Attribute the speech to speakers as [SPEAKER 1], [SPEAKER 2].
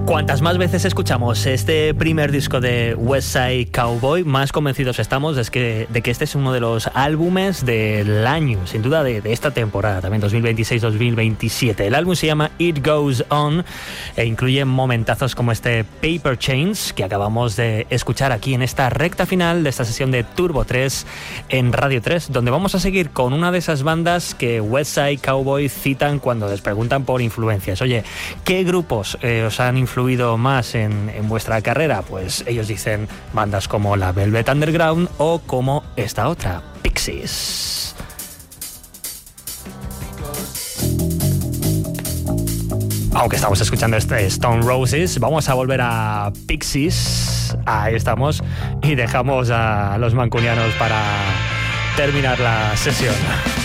[SPEAKER 1] Cuantas más veces escuchamos este primer disco de West Side Cowboy, más convencidos estamos de que este es uno de los álbumes del año, sin duda de esta temporada, también 2026-2027. El álbum se llama It Goes On e incluye momentazos como este Paper Chains que acabamos de escuchar aquí en esta recta final de esta sesión de Turbo 3 en Radio 3, donde vamos a seguir con una de esas bandas que West Side Cowboy citan cuando les preguntan por influencias. Oye, ¿qué grupos os han influido más en vuestra carrera? Pues ellos dicen bandas como la Velvet Underground o como esta otra, Pixies. Aunque estamos escuchando este Stone Roses, vamos a volver a Pixies. Ahí estamos. Y dejamos a los mancunianos para terminar la sesión.